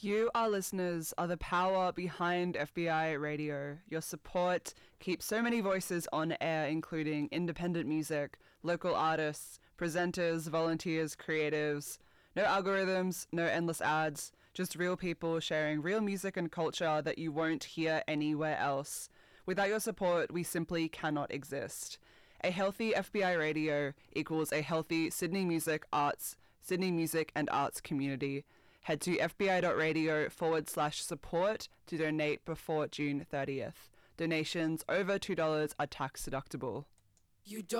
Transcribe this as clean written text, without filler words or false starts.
You, our listeners, are the power behind FBI Radio. Your support keeps so many voices on air, including independent music, local artists, presenters, volunteers, creatives. No algorithms, no endless ads, just real people sharing real music and culture that you won't hear anywhere else. Without your support, we simply cannot exist. A healthy FBI radio equals a healthy Sydney music and arts community. Head to fbi.radio/support to donate before June 30th. Donations over $2 are tax deductible. You don't